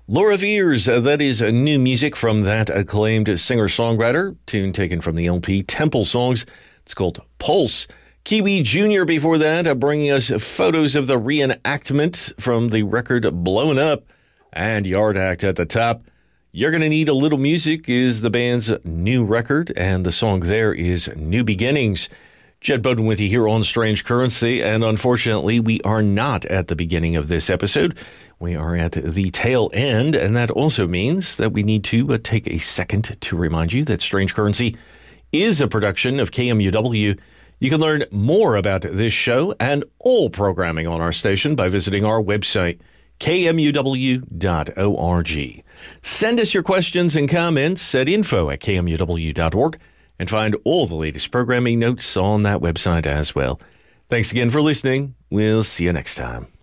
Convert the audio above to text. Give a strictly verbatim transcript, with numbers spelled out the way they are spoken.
Laura Veirs, uh, that is uh, new music from that acclaimed singer-songwriter, tune taken from the L P Temple Songs. It's called Pulse. Kiwi Junior before that, uh, bringing us photos of the reenactment from the record Blown Up, and Yard Act at the top. You're Gonna Need a Little Music is the band's new record, and the song there is New Beginnings. Jed Bowden with you here on Strange Currency, and unfortunately, we are not at the beginning of this episode. We are at the tail end, and that also means that we need to uh, take a second to remind you that Strange Currency is a production of K M U W. You can learn more about this show and all programming on our station by visiting our website, K M U W dot org. Send us your questions and comments at info at K M U W dot org and find all the latest programming notes on that website as well. Thanks again for listening. We'll see you next time.